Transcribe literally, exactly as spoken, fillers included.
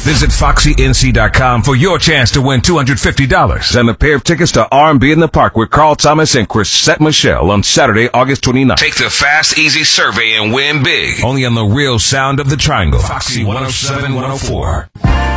Visit Foxy N C dot com for your chance to win two hundred fifty dollars and a pair of tickets to R and B in the Park with Carl Thomas and Chrisette Michele on Saturday, August twenty-ninth. Take the Fast Easy survey and win big. Only on the real sound of the Triangle. Foxy one oh seven, one oh four.